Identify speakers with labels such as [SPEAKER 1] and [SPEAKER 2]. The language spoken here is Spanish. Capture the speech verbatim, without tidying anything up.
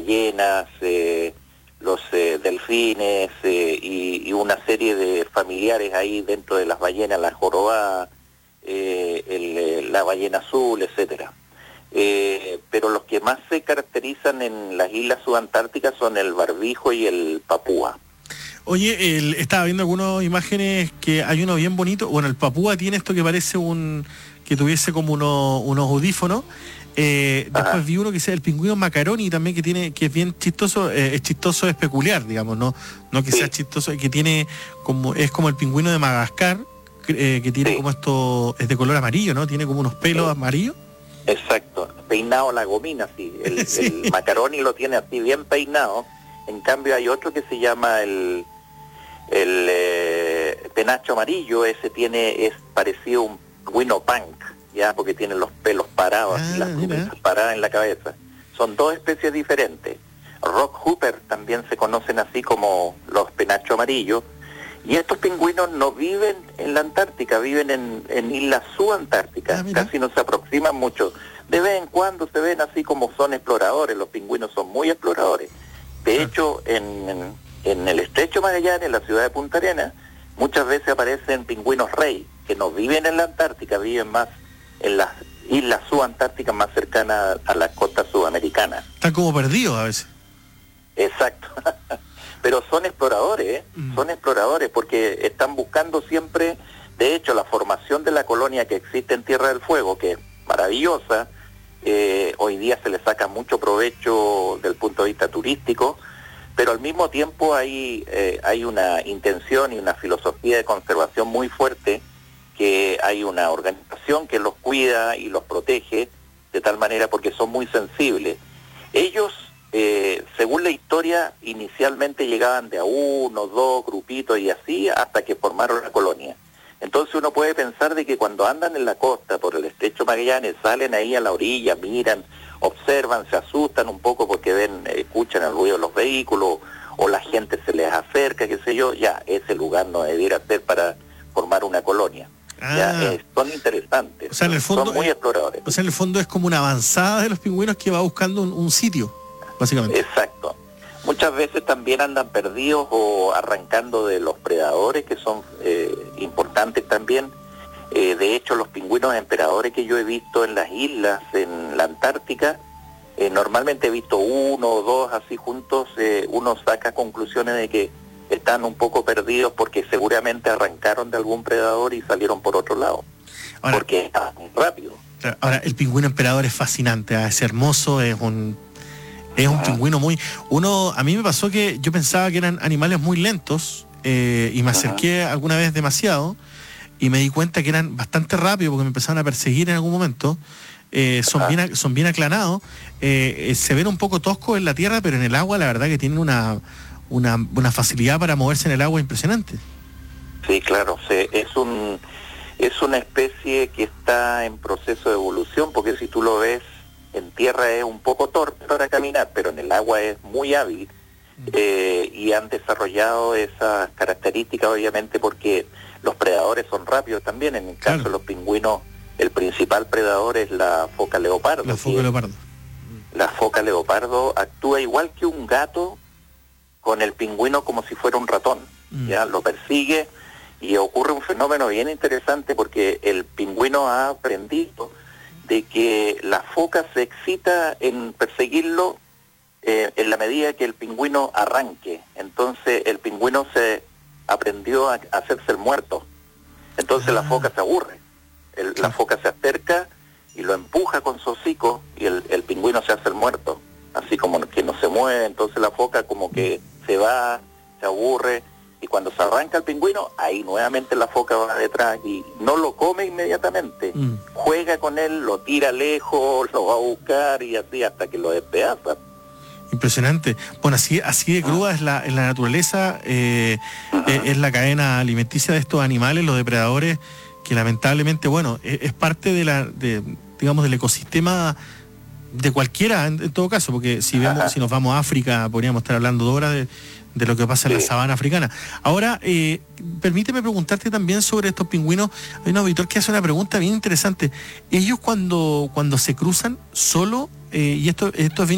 [SPEAKER 1] ballenas, eh, los eh, delfines eh, y, y una serie de familiares ahí dentro de las ballenas, la jorobada, eh, el, eh, la ballena azul, etcétera. Eh, pero los que más se caracterizan en las islas subantárticas son el barbijo y el papúa.
[SPEAKER 2] Oye, el, estaba viendo algunas imágenes que hay uno bien bonito. Bueno, el papúa tiene esto que parece un que tuviese como uno, unos audífonos. Eh, después vi uno que sea el pingüino macaroni también, que tiene que es bien chistoso, eh, es chistoso, es peculiar, digamos, no no que sí. sea chistoso, que tiene como es como el pingüino de Madagascar, eh, que tiene sí. como esto, es de color amarillo, ¿no? Tiene como unos pelos sí. amarillos.
[SPEAKER 1] Exacto, peinado a la gomina, sí. El, sí. el macaroni lo tiene así bien peinado. En cambio hay otro que se llama el el eh, penacho amarillo. Ese tiene es parecido a un pingüino punk, ya, porque tiene los pelos parados, ah, y las plumas paradas en la cabeza. Son dos especies diferentes. Rock Hooper también se conocen así como los penachos amarillos. Y estos pingüinos no viven en la Antártica, viven en, en islas subantárticas, ah, casi no se aproximan mucho. De vez en cuando se ven así como son exploradores, los pingüinos son muy exploradores. De hecho, en, en, en el estrecho Magallanes, en la ciudad de Punta Arenas, muchas veces aparecen pingüinos rey, que no viven en la Antártica, viven más en las islas subantárticas más cercanas a las costas sudamericanas.
[SPEAKER 2] Están como perdidos a veces.
[SPEAKER 1] Exacto. Pero son exploradores, ¿eh? mm. son exploradores porque están buscando siempre, de hecho, la formación de la colonia que existe en Tierra del Fuego, que es maravillosa, eh, hoy día se le saca mucho provecho desde el punto de vista turístico, pero al mismo tiempo hay, eh, hay una intención y una filosofía de conservación muy fuerte, que hay una organización que los cuida y los protege de tal manera porque son muy sensibles. Ellos, eh, según la historia, inicialmente llegaban de a uno, dos grupitos y así hasta que formaron la colonia. Entonces uno puede pensar de que cuando andan en la costa por el estrecho Magallanes, salen ahí a la orilla, miran, observan, se asustan un poco porque ven, escuchan el ruido de los vehículos o la gente se les acerca, qué sé yo, ya ese lugar no debiera ser para formar una colonia. Ah, ya, eh, son interesantes,
[SPEAKER 2] o sea, en el fondo,
[SPEAKER 1] son muy exploradores.
[SPEAKER 2] O sea, en el fondo es como una avanzada de los pingüinos que va buscando un, un sitio, básicamente.
[SPEAKER 1] Exacto. Muchas veces también andan perdidos o arrancando de los predadores, que son eh, importantes también. Eh, de hecho, los pingüinos emperadores que yo he visto en las islas, en la Antártica, eh, normalmente he visto uno o dos así juntos, eh, uno saca conclusiones de que están un poco perdidos porque seguramente arrancaron de algún predador y salieron por otro lado. Ahora, porque está muy rápido.
[SPEAKER 2] Ahora, el pingüino emperador es fascinante, ¿eh? Es hermoso, es un es un ah. pingüino muy... Uno, a mí me pasó que yo pensaba que eran animales muy lentos eh, y me acerqué uh-huh. alguna vez demasiado y me di cuenta que eran bastante rápidos porque me empezaron a perseguir en algún momento. Eh, son, uh-huh. bien, son bien aclanados, eh, eh, se ven un poco toscos en la tierra, pero en el agua la verdad que tienen una... Una, una facilidad para moverse en el agua impresionante.
[SPEAKER 1] Sí, claro, se, es un es una especie que está en proceso de evolución, porque si tú lo ves en tierra es un poco torpe para caminar, pero en el agua es muy hábil, mm. eh, y han desarrollado esas características obviamente porque los predadores son rápidos también. En el caso claro. de los pingüinos, el principal predador es la foca leopardo.
[SPEAKER 2] La foca leopardo.
[SPEAKER 1] La foca leopardo actúa igual que un gato con el pingüino como si fuera un ratón, mm. ya lo persigue y ocurre un fenómeno bien interesante porque el pingüino ha aprendido de que la foca se excita en perseguirlo eh, en la medida que el pingüino arranque. Entonces el pingüino se aprendió a, a hacerse el muerto, entonces ah. la foca se aburre, el, la foca se acerca y lo empuja con su hocico y el, el pingüino se hace el muerto, así como que no se mueve. Entonces la foca como que se va, se aburre, y cuando se arranca el pingüino, ahí nuevamente la foca va detrás y no lo come inmediatamente, mm. juega con él, lo tira lejos, lo va a buscar y así hasta que lo despedaza.
[SPEAKER 2] Impresionante. Bueno, así, así de cruda es la, es la naturaleza, eh, uh-huh. es, es la cadena alimenticia de estos animales, los depredadores, que lamentablemente, bueno, es, es parte de la, de, digamos, del ecosistema de cualquiera, en, en todo caso, porque si vemos, Ajá. si nos vamos a África, podríamos estar hablando de horas de, de lo que pasa en sí. la sabana africana. Ahora, eh, permíteme preguntarte también sobre estos pingüinos. Hay un auditor que hace una pregunta bien interesante. Ellos cuando, cuando se cruzan solo, eh, y esto, esto es bien